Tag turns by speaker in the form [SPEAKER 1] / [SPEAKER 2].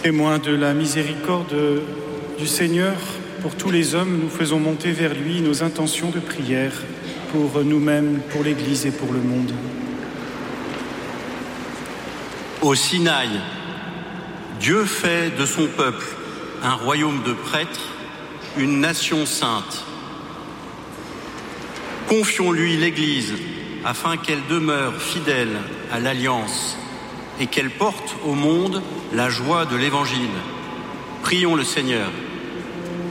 [SPEAKER 1] Témoins de la miséricorde du Seigneur, pour tous les hommes, nous faisons monter vers lui nos intentions de prière, pour nous-mêmes, pour l'Église et pour le monde.
[SPEAKER 2] Au Sinaï, Dieu fait de son peuple un royaume de prêtres, une nation sainte. Confions-lui l'Église afin qu'elle demeure fidèle à l'Alliance et qu'elle porte au monde la joie de l'Évangile. Prions le Seigneur.